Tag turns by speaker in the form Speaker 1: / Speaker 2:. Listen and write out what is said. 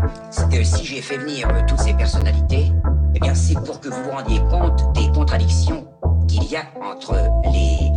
Speaker 1: Si j'ai fait venir toutes ces personnalités, eh bien c'est pour que vous vous rendiez compte des contradictions qu'il y a entre les